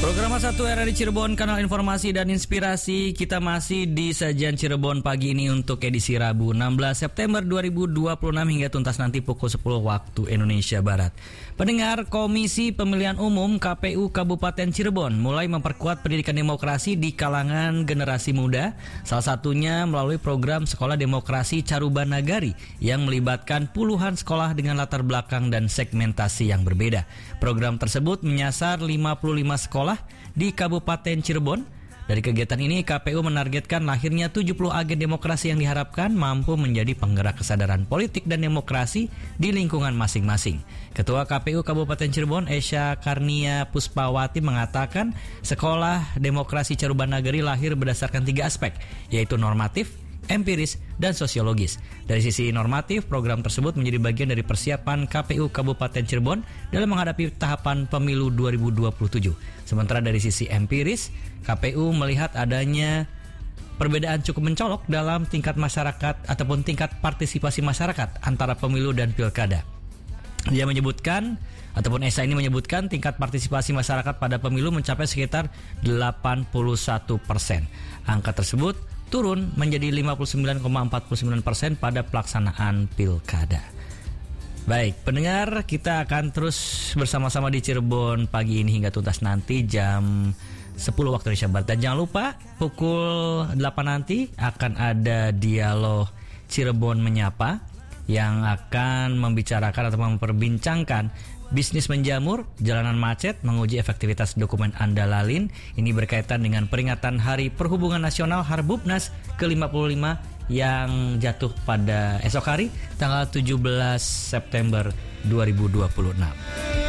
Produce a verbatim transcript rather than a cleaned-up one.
Program satu R R I Cirebon, kanal informasi dan inspirasi. Kita masih di Sajian Cirebon pagi ini untuk edisi Rabu enam belas September dua ribu dua puluh enam hingga tuntas nanti pukul sepuluh waktu Indonesia Barat. Pendengar, Komisi Pemilihan Umum K P U Kabupaten Cirebon mulai memperkuat pendidikan demokrasi di kalangan generasi muda, salah satunya melalui program Sekolah Demokrasi Caruban Nagari yang melibatkan puluhan sekolah dengan latar belakang dan segmentasi yang berbeda. Program tersebut menyasar lima puluh lima sekolah di Kabupaten Cirebon. Dari kegiatan ini, K P U menargetkan lahirnya tujuh puluh agen demokrasi yang diharapkan mampu menjadi penggerak kesadaran politik dan demokrasi di lingkungan masing-masing. Ketua K P U Kabupaten Cirebon, Esya Karnia Puspawati, mengatakan Sekolah Demokrasi Caruban Nagari lahir berdasarkan tiga aspek, yaitu normatif, empiris, dan sosiologis. Dari sisi normatif, program tersebut menjadi bagian dari persiapan K P U Kabupaten Cirebon dalam menghadapi tahapan pemilu dua ribu dua puluh tujuh. Sementara dari sisi empiris, K P U melihat adanya perbedaan cukup mencolok dalam tingkat masyarakat ataupun tingkat partisipasi masyarakat antara pemilu dan pilkada. Dia menyebutkan, ataupun Esa ini menyebutkan tingkat partisipasi masyarakat pada pemilu mencapai sekitar delapan puluh satu persen. Angka tersebut turun menjadi lima puluh sembilan koma empat puluh sembilan persen pada pelaksanaan pilkada. Baik, pendengar, kita akan terus bersama-sama di Cirebon pagi ini hingga tuntas nanti jam sepuluh waktu Indonesia Barat. Dan jangan lupa pukul delapan nanti akan ada dialog Cirebon Menyapa yang akan membicarakan atau memperbincangkan bisnis menjamur, jalanan macet, menguji efektivitas dokumen Andalalin. Ini berkaitan dengan peringatan Hari Perhubungan Nasional Harbubnas ke lima puluh lima yang jatuh pada esok hari tanggal tujuh belas September dua ribu dua puluh enam.